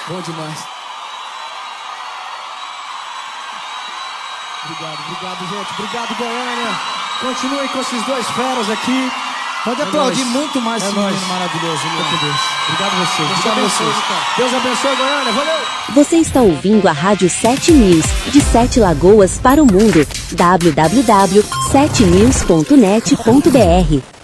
Bom demais. Obrigado, gente. Obrigado, Goiânia. Continuem com esses dois feras aqui. Pode aplaudir muito mais esse menino maravilhoso. Obrigado a vocês. Deus abençoe, Goiânia. Valeu! Você está ouvindo a Rádio 7 News, de 7 Lagoas para o mundo. www.7news.net.br